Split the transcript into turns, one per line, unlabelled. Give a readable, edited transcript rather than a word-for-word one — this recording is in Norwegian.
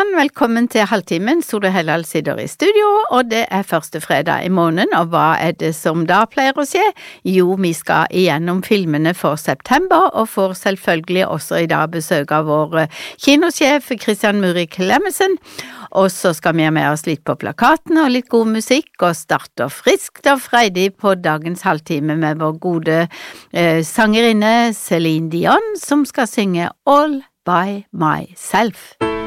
sann, velkommen til Halvtimen. Sole Hellal sitter i studio, og det første fredag i måneden, og hva det som da pleier å skje? Jo, vi skal igjennom filmene for september, og får selvfølgelig også i dag besøk av vår kinosjef Christian Muri Clemmensen, og så skal vi ha med oss litt på plakatene og litt god musikk, og starte friskt og freidig på dagens halvtime med vår gode sangerinne Celine Dion, som skal synge All by Myself.